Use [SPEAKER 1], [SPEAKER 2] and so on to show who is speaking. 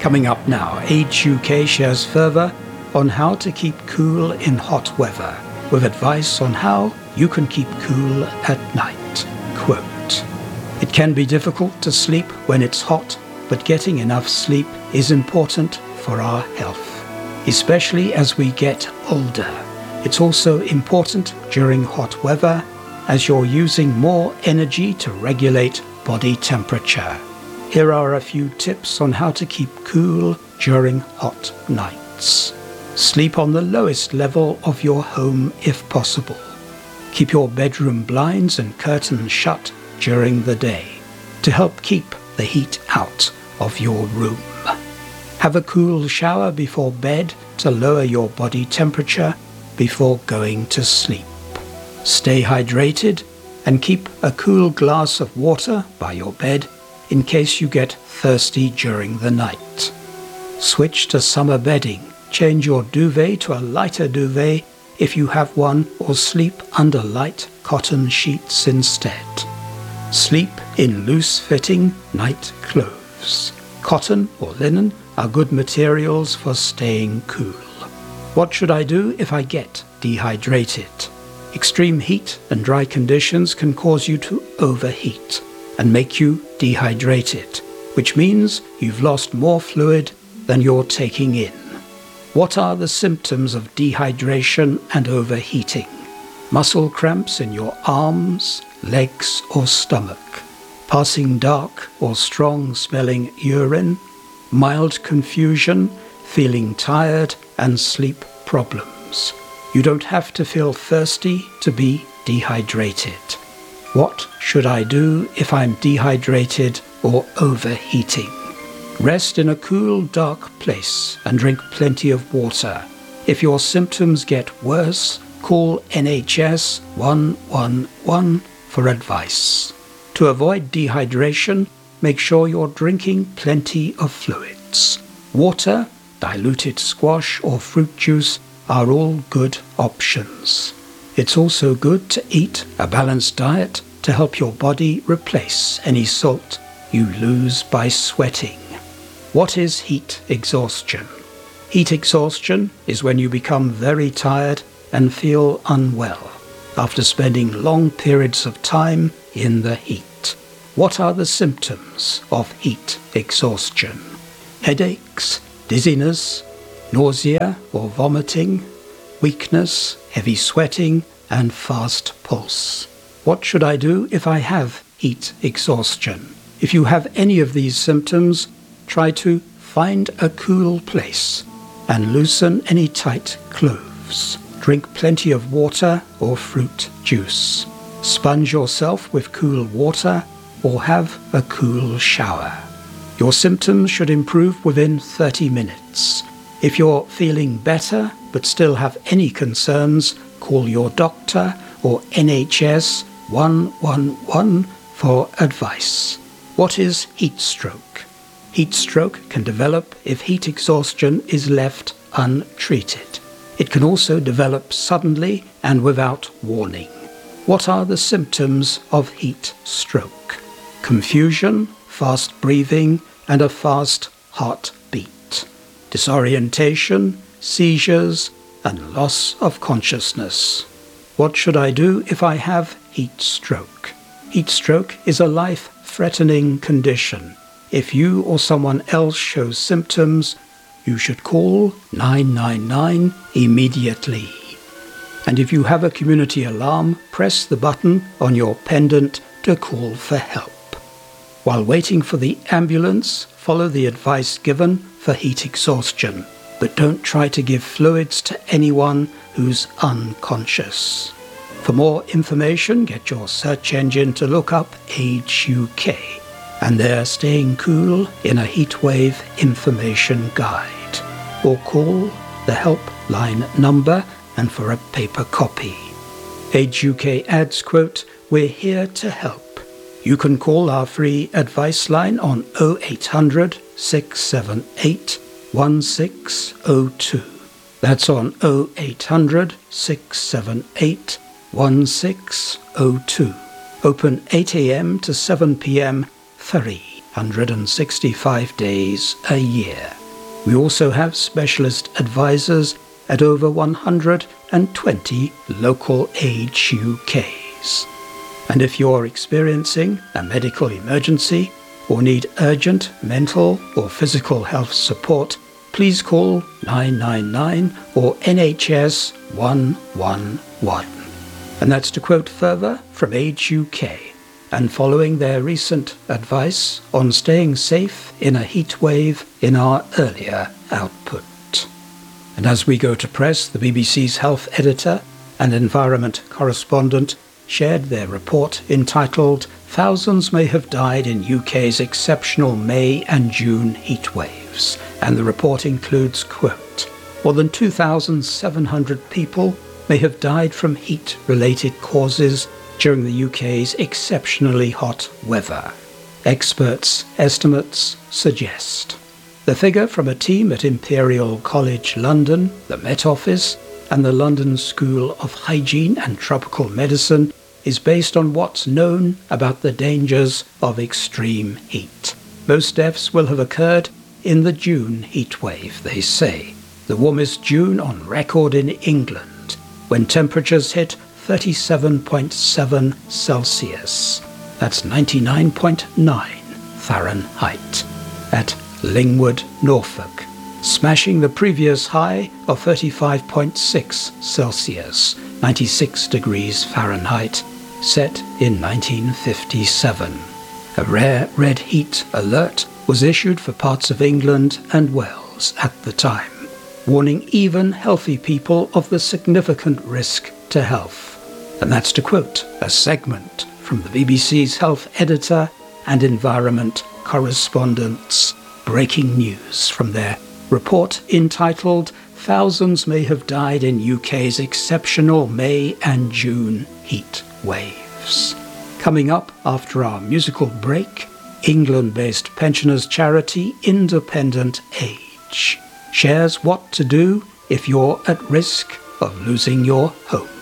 [SPEAKER 1] Coming up now, Age UK shares further on how to keep cool in hot weather, with advice on how you can keep cool at night. Quote, "It can be difficult to sleep when it's hot, but getting enough sleep is important for our health, especially as we get older. It's also important during hot weather as you're using more energy to regulate body temperature. Here are a few tips on how to keep cool during hot nights. Sleep on the lowest level of your home if possible. Keep your bedroom blinds and curtains shut during the day to help keep the heat out of your room. Have a cool shower before bed to lower your body temperature before going to sleep. Stay hydrated and keep a cool glass of water by your bed in case you get thirsty during the night. Switch to summer bedding. Change your duvet to a lighter duvet if you have one, or sleep under light cotton sheets instead. Sleep in loose-fitting night clothes. Cotton or linen are good materials for staying cool. What should I do if I get dehydrated? Extreme heat and dry conditions can cause you to overheat and make you dehydrated, which means you've lost more fluid than you're taking in. What are the symptoms of dehydration and overheating? Muscle cramps in your arms, legs, or stomach, passing dark or strong-smelling urine, mild confusion, feeling tired, and sleep problems. You don't have to feel thirsty to be dehydrated. What should I do if I'm dehydrated or overheating? Rest in a cool, dark place and drink plenty of water. If your symptoms get worse, call NHS 111 for advice. To avoid dehydration, make sure you're drinking plenty of fluids. Water, diluted squash, or fruit juice are all good options. It's also good to eat a balanced diet to help your body replace any salt you lose by sweating. What is heat exhaustion? Heat exhaustion is when you become very tired and feel unwell after spending long periods of time in the heat. What are the symptoms of heat exhaustion? Headaches, dizziness, nausea or vomiting, weakness, heavy sweating, and fast pulse. What should I do if I have heat exhaustion? If you have any of these symptoms, try to find a cool place and loosen any tight clothes. Drink plenty of water or fruit juice. Sponge yourself with cool water or have a cool shower. Your symptoms should improve within 30 minutes. If you're feeling better but still have any concerns, call your doctor or NHS 111 for advice. What is heat stroke? Heat stroke can develop if heat exhaustion is left untreated. It can also develop suddenly and without warning. What are the symptoms of heat stroke? Confusion, fast breathing, and a fast heartbeat. Disorientation, seizures, and loss of consciousness. What should I do if I have heat stroke? Heat stroke is a life-threatening condition. If you or someone else shows symptoms, you should call 999 immediately. And if you have a community alarm, press the button on your pendant to call for help. While waiting for the ambulance, follow the advice given for heat exhaustion, but don't try to give fluids to anyone who's unconscious. For more information, get your search engine to look up Age UK and their Staying Cool in a Heatwave information guide, or call the helpline number and for a paper copy. Age UK adds, quote, "We're here to help." You can call our free advice line on 0800 678 1602. That's on 0800 678 1602. Open 8 a.m. to 7 p.m. 3 365 days a year. We also have specialist advisors at over 120 local age UKs. And if you're experiencing a medical emergency or need urgent mental or physical health support, please call 999 or NHS 111. And that's to quote further from Age UK, and following their recent advice on staying safe in a heat wave in our earlier output. And as we go to press, the BBC's health editor and environment correspondent shared their report entitled "Thousands May Have Died in UK's Exceptional May and June Heat Waves." And the report includes, quote, "More than 2,700 people may have died from heat-related causes during the UK's exceptionally hot weather. Experts' estimates suggest." The figure from a team at Imperial College London, the Met Office, and the London School of Hygiene and Tropical Medicine is based on what's known about the dangers of extreme heat. Most deaths will have occurred in the June heatwave, they say, the warmest June on record in England, when temperatures hit 37.7 Celsius. That's 99.9 Fahrenheit. At Lingwood, Norfolk, smashing the previous high of 35.6 Celsius, 96 degrees Fahrenheit, set in 1957. A rare red heat alert was issued for parts of England and Wales at the time, warning even healthy people of the significant risk to health. And that's to quote a segment from the BBC's health editor and environment correspondent's breaking news from their report entitled "Thousands May Have Died in UK's Exceptional May and June Heat Waves." Coming up after our musical break, England-based pensioners charity Independent Age shares what to do if you're at risk of losing your home.